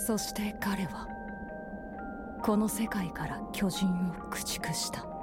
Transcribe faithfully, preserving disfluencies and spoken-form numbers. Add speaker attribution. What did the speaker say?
Speaker 1: そして彼はこの世界から巨人を駆逐した。